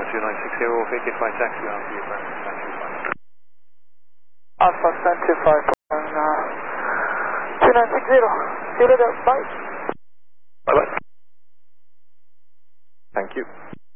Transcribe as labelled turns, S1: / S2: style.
S1: 2960, vacate my taxi after you, Brandon.
S2: Alpha Sun 25, 2960. See you later, bye.
S1: Bye-bye. Thank you.